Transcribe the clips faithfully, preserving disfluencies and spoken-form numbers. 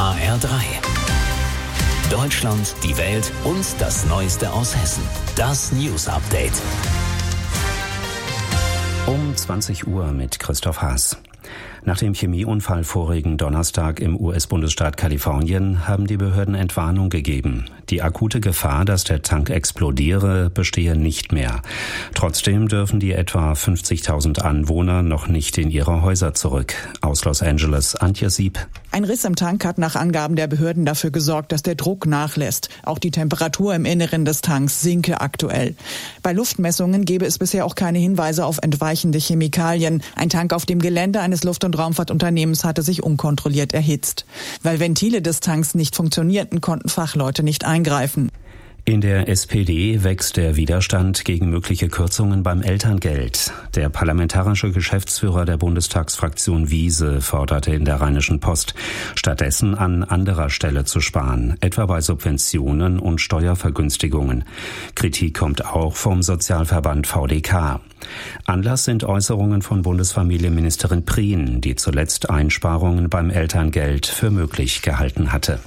H R drei. Deutschland, die Welt und das Neueste aus Hessen. Das News Update. Um zwanzig Uhr mit Christoph Haas. Nach dem Chemieunfall vorigen Donnerstag im U S-Bundesstaat Kalifornien haben die Behörden Entwarnung gegeben. Die akute Gefahr, dass der Tank explodiere, bestehe nicht mehr. Trotzdem dürfen die etwa fünfzigtausend Anwohner noch nicht in ihre Häuser zurück. Aus Los Angeles, Antje Sieb. Ein Riss im Tank hat nach Angaben der Behörden dafür gesorgt, dass der Druck nachlässt. Auch die Temperatur im Inneren des Tanks sinke aktuell. Bei Luftmessungen gebe es bisher auch keine Hinweise auf entweichende Chemikalien. Ein Tank auf dem Gelände eines Luft- und Raumfahrtunternehmens hatte sich unkontrolliert erhitzt. Weil Ventile des Tanks nicht funktionierten, konnten Fachleute nicht eingreifen. In der S P D wächst der Widerstand gegen mögliche Kürzungen beim Elterngeld. Der parlamentarische Geschäftsführer der Bundestagsfraktion Wiese forderte in der Rheinischen Post, stattdessen an anderer Stelle zu sparen, etwa bei Subventionen und Steuervergünstigungen. Kritik kommt auch vom Sozialverband V D K. Anlass sind Äußerungen von Bundesfamilienministerin Prien, die zuletzt Einsparungen beim Elterngeld für möglich gehalten hatte.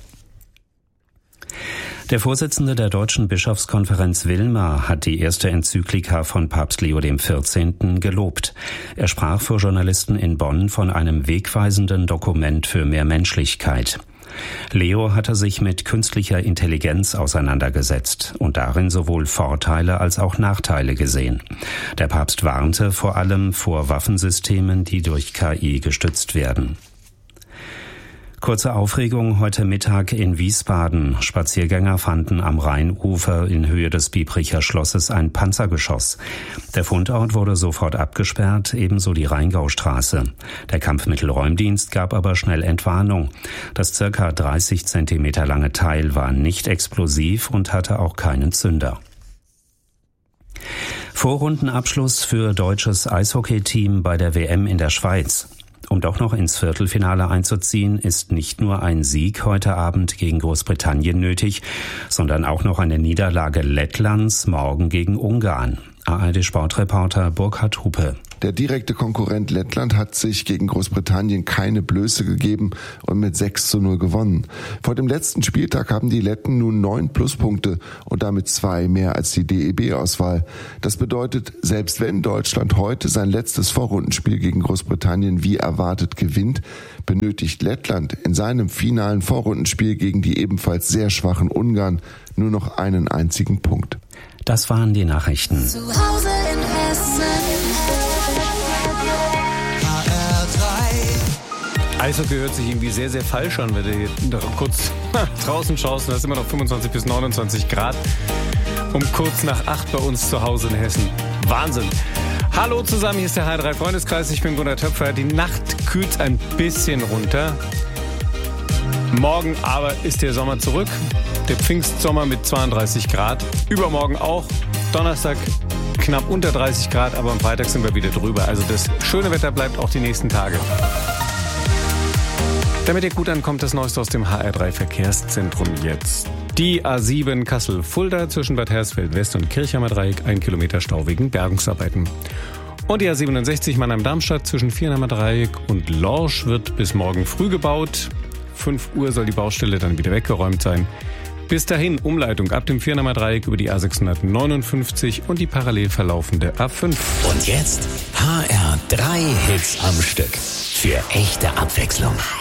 Der Vorsitzende der Deutschen Bischofskonferenz Wilmer hat die erste Enzyklika von Papst Leo der vierzehnte gelobt. Er sprach vor Journalisten in Bonn von einem wegweisenden Dokument für mehr Menschlichkeit. Leo hatte sich mit künstlicher Intelligenz auseinandergesetzt und darin sowohl Vorteile als auch Nachteile gesehen. Der Papst warnte vor allem vor Waffensystemen, die durch K I gestützt werden. Kurze Aufregung heute Mittag in Wiesbaden. Spaziergänger fanden am Rheinufer in Höhe des Biebricher Schlosses ein Panzergeschoss. Der Fundort wurde sofort abgesperrt, ebenso die Rheingaustraße. Der Kampfmittelräumdienst gab aber schnell Entwarnung. Das circa dreißig Zentimeter lange Teil war nicht explosiv und hatte auch keinen Zünder. Vorrundenabschluss für deutsches Eishockeyteam bei der W M in der Schweiz. Um doch noch ins Viertelfinale einzuziehen, ist nicht nur ein Sieg heute Abend gegen Großbritannien nötig, sondern auch noch eine Niederlage Lettlands morgen gegen Ungarn. A R D-Sportreporter Burkhard Hupe. Der direkte Konkurrent Lettland hat sich gegen Großbritannien keine Blöße gegeben und mit sechs zu null gewonnen. Vor dem letzten Spieltag haben die Letten nun neun Pluspunkte und damit zwei mehr als die D E B-Auswahl. Das bedeutet, selbst wenn Deutschland heute sein letztes Vorrundenspiel gegen Großbritannien wie erwartet gewinnt, benötigt Lettland in seinem finalen Vorrundenspiel gegen die ebenfalls sehr schwachen Ungarn nur noch einen einzigen Punkt. Das waren die Nachrichten. Zu Hause in Hessen. H R drei. Eishockey hört sich irgendwie sehr, sehr falsch an, wenn du hier kurz draußen schaust. Und da ist immer noch fünfundzwanzig bis neunundzwanzig Grad. Um kurz nach acht bei uns zu Hause in Hessen. Wahnsinn. Hallo zusammen, hier ist der H R drei Freundeskreis. Ich bin Gunnar Töpfer. Die Nacht kühlt ein bisschen runter. Morgen aber ist der Sommer zurück. Der Pfingstsommer mit zweiunddreißig Grad. Übermorgen auch. Donnerstag knapp unter dreißig Grad, aber am Freitag sind wir wieder drüber. Also das schöne Wetter bleibt auch die nächsten Tage. Damit ihr gut ankommt, das Neueste aus dem H R drei Verkehrszentrum jetzt. Die A sieben Kassel-Fulda zwischen Bad Hersfeld West und Kirchheimer Dreieck, ein Kilometer Stau wegen Bergungsarbeiten. Und die A siebenundsechzig Mannheim-Darmstadt zwischen Viernheimer Dreieck und Lorsch wird bis morgen früh gebaut. fünf Uhr soll die Baustelle dann wieder weggeräumt sein. Bis dahin Umleitung ab dem Viernheimer Dreieck über die A sechshundertneunundfünfzig und die parallel verlaufende A fünf. Und jetzt H R drei Hits am Stück. Für echte Abwechslung.